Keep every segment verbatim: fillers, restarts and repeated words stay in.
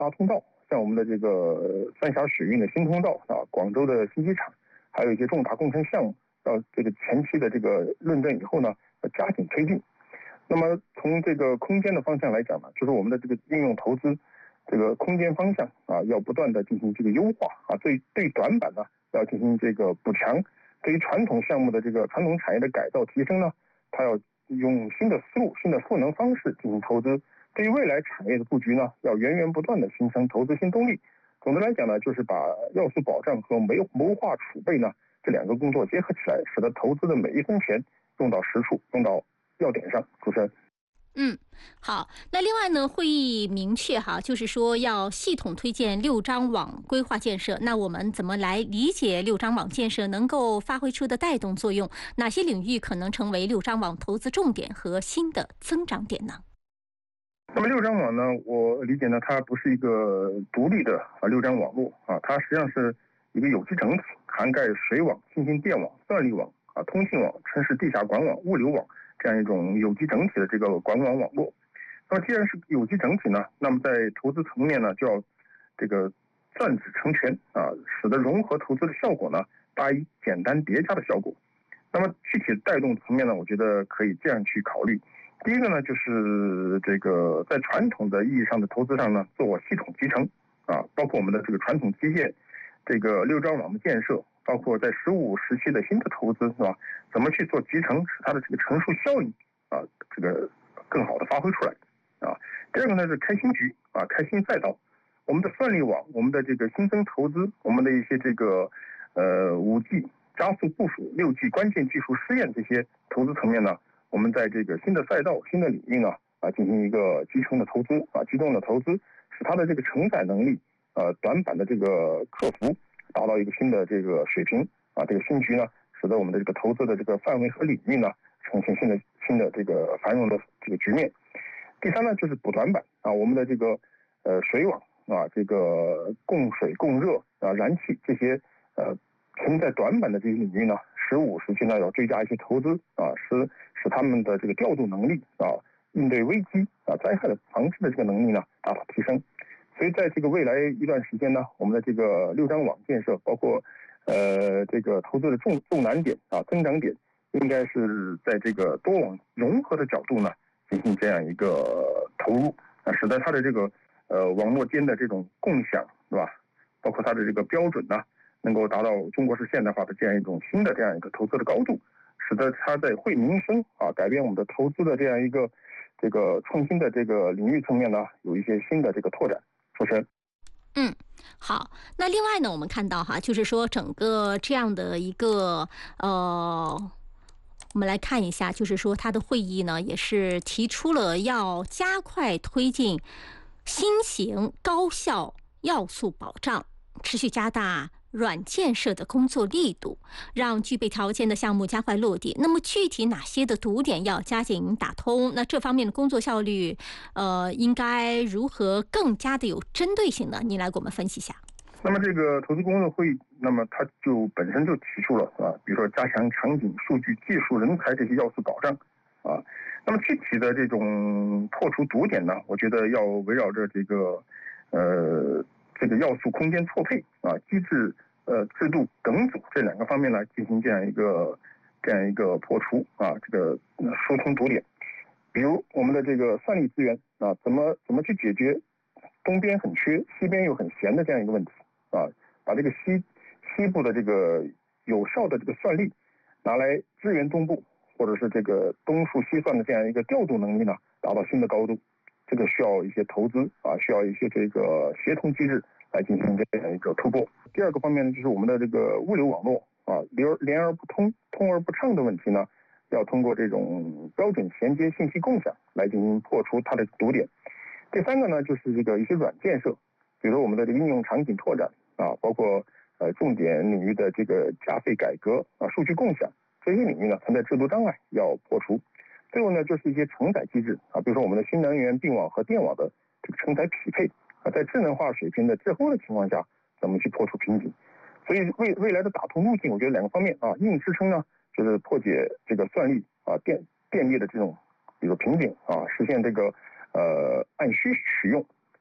大通道，像我们的这个三峡水运的新通道啊，广州的新机场，还有一些重大工程项目，到这个前期的这个论证以后呢，要加紧推进。那么从这个空间的方向来讲呢，就是我们的这个应用投资，这个空间方向啊，要不断的进行这个优化啊，对对短板呢要进行这个补强，对于传统项目的这个传统产业的改造提升呢，它要用新的思路、新的赋能方式进行投资。对于未来产业的布局呢，要源源不断的形成投资新动力。总的来讲呢，就是把要素保障和谋谋划储备呢这两个工作结合起来，使得投资的每一分钱用到实处，用到要点上。主持人。 嗯，好。那另外呢，会议明确哈，就是说要系统推荐六张网规划建设。那我们怎么来理解六张网建设能够发挥出的带动作用？哪些领域可能成为六张网投资重点和新的增长点呢？ 那么六张网呢，我理解呢，它不是一个独立的啊六张网络啊，它实际上是一个有机整体，涵盖水网、新兴电网、算力网啊、通信网、城市地下管网、物流网这样一种有机整体的这个管网网络。那么既然是有机整体呢，那么在投资层面呢，就要这个钻子成拳啊，使得融合投资的效果呢大于简单叠加的效果。那么具体带动层面呢，我觉得可以这样去考虑。第一个呢，就是这个在传统的意义上的投资上呢，做系统集成啊，包括我们的这个传统基建，这个六张网的建设，包括在十五时期的新的投资是吧？怎么去做集成，使它的这个乘数效应啊，这个更好的发挥出来啊。第二个呢是开新局啊，开新赛道，我们的算力网，我们的这个新增投资，我们的一些这个呃五 G 加速部署、六 G 关键技术试验这些投资层面呢。我们在这个新的赛道、新的领域呢，啊，进行一个集成的投资啊，集中的投资，使它的这个承载能力，呃，短板的这个克服，达到一个新的这个水平啊。这个新局呢，使得我们的这个投资的这个范围和领域呢，呈现新的新的这个繁荣的这个局面。第三呢，就是补短板啊，我们的这个呃水网啊，这个供水、供热啊、燃气这些呃存在短板的这些领域呢。十五时期呢，要追加一些投资啊，使使他们的这个调度能力啊，应对危机啊、灾害的防治的这个能力呢，大大提升。所以在这个未来一段时间呢，我们的这个六张网建设，包括呃这个投资的重重难点啊、增长点，应该是在这个多网融合的角度呢，进行这样一个投入啊，使得它的这个呃网络间的这种共享，是吧？包括它的这个标准呢。能够达到中国式现代化的这样一种新的这样一个投资的高度，使得它在惠民生啊，改变我们的投资的这样一个这个创新的这个领域层面呢，有一些新的这个拓展。主持人。 嗯，好。那另外呢，我们看到哈，就是说整个这样的一个呃。我们来看一下，就是说他的会议呢，也是提出了要加快推进新型高效要素保障，持续加大软建设的工作力度，让具备条件的项目加快落地。那么具体哪些的堵点要加紧打通？那这方面的工作效率，呃，应该如何更加的有针对性呢？您来给我们分析一下。 那么这个投资工作会议，那么它就本身就提出了啊，比如说加强场景、数据、技术、人才这些要素保障啊。那么具体的这种破除堵点呢，我觉得要围绕着这个呃这个要素空间错配啊、机制呃制度梗阻这两个方面来进行这样一个这样一个破除啊，这个疏通堵点。比如我们的这个算力资源啊，怎么怎么去解决东边很缺、西边又很闲的这样一个问题。啊，把这个西西部的这个有效的这个算力拿来支援东部，或者是这个东数西算的这样一个调度能力呢，达到新的高度。这个需要一些投资啊，需要一些这个协同机制来进行这样一个突破。第二个方面呢，就是我们的这个物流网络啊，连连而不通、通而不畅的问题呢，要通过这种标准衔接、信息共享来进行破除它的堵点。第三个呢，就是这个一些软建设，比如我们的这个应用场景拓展。啊，包括呃重点领域的这个加费改革啊，数据共享这些领域呢，存在制度障碍要破除。最后呢，就是一些承载机制啊，比如说我们的新能源并网和电网的这个承载匹配啊，在智能化水平的滞后的情况下，怎么去破除瓶颈？所以未未来的打通路径，我觉得两个方面啊，硬支撑呢，就是破解这个算力啊电电力的这种比如瓶颈啊，实现这个呃按需取用。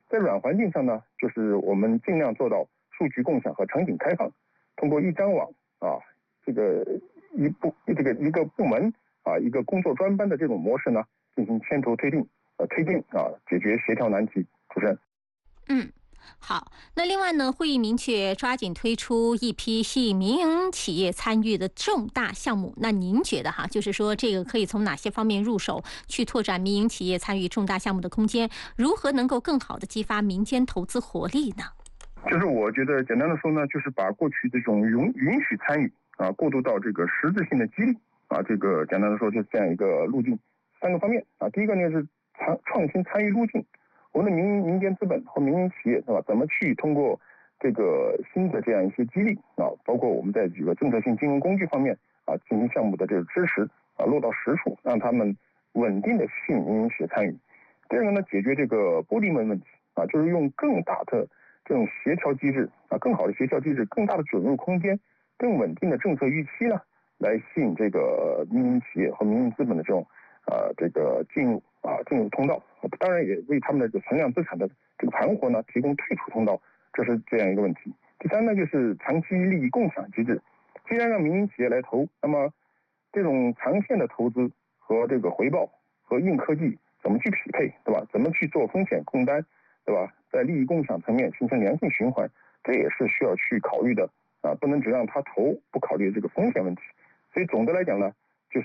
在软环境上呢，就是我们尽量做到数据共享和场景开放，通过一张网啊，这个一部这个一个部门啊，一个工作专班的这种模式呢，进行牵头推进呃推进啊，解决协调难题。主持人。 嗯。好，那另外呢，会议明确抓紧推出一批吸引民营企业参与的重大项目。那您觉得哈，就是说这个可以从哪些方面入手，去拓展民营企业参与重大项目的空间？如何能够更好的激发民间投资活力呢？ 就是我觉得简单的说呢，就是把过去这种允允许参与啊，过渡到这个实质性的激励啊，这个简单的说就是这样一个路径。三个方面啊，第一个呢是创创新参与路径。我们的民民间资本和民营企业，对吧？怎么去通过这个新的这样一些激励啊，包括我们在这个政策性金融工具方面啊，进行项目的这个支持啊，落到实处，让他们稳定的吸引民营企业参与。第二个呢，解决这个玻璃门问题啊，就是用更大的这种协调机制啊，更好的协调机制，更大的准入空间，更稳定的政策预期呢，来吸引这个民营企业和民营资本的这种呃这个进入。啊，进入通道，当然也为他们的这个存量资产的这个盘活呢提供退出通道，这是这样一个问题。第三呢，就是长期利益共享机制。既然让民营企业来投，那么这种长线的投资和这个回报和硬科技怎么去匹配，对吧？怎么去做风险共担，对吧？在利益共享层面形成良性循环，这也是需要去考虑的啊，不能只让他投，不考虑这个风险问题。所以总的来讲呢，就是。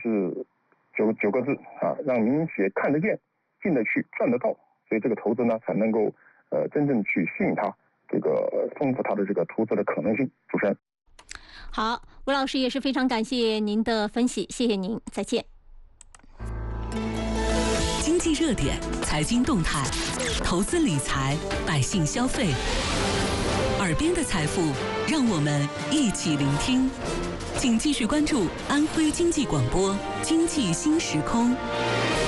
九九个字啊，让民营企业看得见、进得去、赚得到，所以这个投资呢才能够呃真正去吸引它，这个丰富它的这个投资的可能性。主持人， 好，吴老师也是非常感谢您的分析，谢谢您，再见。 经济热点、财经动态、投资理财、百姓消费，耳边的财富，让我们一起聆听。请继续关注安徽经济广播《经济新时空》。